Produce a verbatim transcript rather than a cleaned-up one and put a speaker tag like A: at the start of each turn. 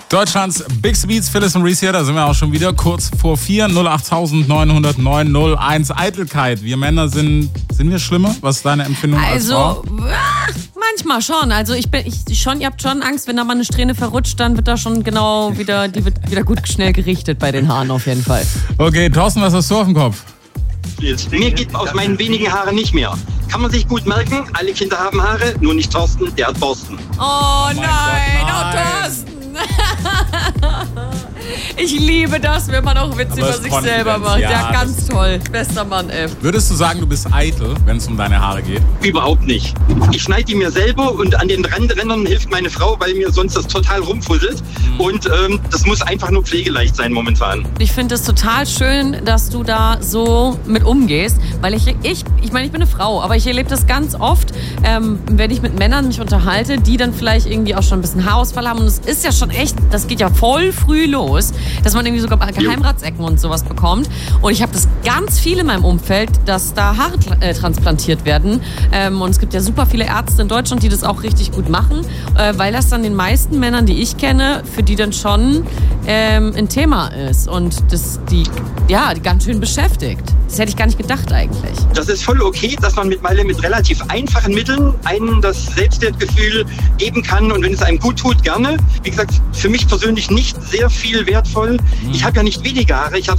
A: Deutschlands Big Beats, Phyllis und Reese hier, da sind wir auch schon wieder. Kurz vor vier, null acht neun null neun null eins. Eitelkeit. Wir Männer sind, sind wir schlimmer? Was ist deine Empfindung als Frau?
B: Also, manchmal schon. Also ich bin ich schon, ihr habt schon Angst, wenn da mal eine Strähne verrutscht, dann wird da schon genau wieder, die wird wieder gut schnell gerichtet bei den Haaren auf jeden Fall.
A: Okay, Thorsten, was hast du auf dem Kopf?
C: Mir geht aus meinen wenigen Haaren nicht mehr. Kann man sich gut merken, alle Kinder haben Haare, nur nicht Thorsten, der hat Borsten.
B: Oh nein,
A: Gott,
B: oh
A: nein.
B: Thorsten. Ich liebe das, wenn man auch Witze
A: Aber
B: über
A: es
B: sich
A: Confidence,
B: selber macht.
A: ja,
B: Ja, ganz toll. Bester Mann, ey.
A: Würdest du sagen, du bist eitel, wenn es um deine Haare geht?
C: Überhaupt nicht. Ich schneide die mir selber und an den Randrändern hilft meine Frau, weil mir sonst das total rumfusselt. Mhm. Und ähm, das muss einfach nur pflegeleicht sein momentan.
B: Ich finde es total schön, dass du da so mit umgehst, weil ich, ich, ich meine, ich bin eine Frau, aber ich erlebe das ganz oft, ähm, wenn ich mit Männern mich unterhalte, die dann vielleicht irgendwie auch schon ein bisschen Haarausfall haben. Und es ist ja schon echt, das geht ja voll früh los, dass man irgendwie sogar Geheimratsecken und sowas bekommt. Und ich habe das ganz viel in meinem Umfeld, dass da Haare äh, transplantiert werden. Ähm, und es gibt ja super viele Ärzte in Deutschland, die das auch richtig gut machen, äh, weil das dann den meisten Männern, die ich kenne, für die dann schon ähm, ein Thema ist und das die, ja, die ganz schön beschäftigt. Das hätte ich gar nicht gedacht eigentlich.
C: Das ist voll okay, dass man mittlerweile mit relativ einfachen Mitteln einem das Selbstwertgefühl geben kann und wenn es einem gut tut, gerne. Wie gesagt, für mich persönlich nicht sehr viel wertvoll. Ich habe ja nicht weniger Haare, ich habe